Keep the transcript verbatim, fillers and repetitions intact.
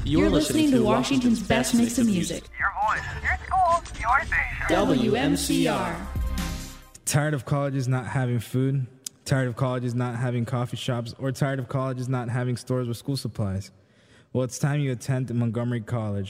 You're, You're listening, listening to Washington's best mix of music. Your voice, your school, your station. W M C R. Tired of colleges not having food? Tired of colleges not having coffee shops? Or tired of colleges not having stores with school supplies? Well, it's time you attend Montgomery College.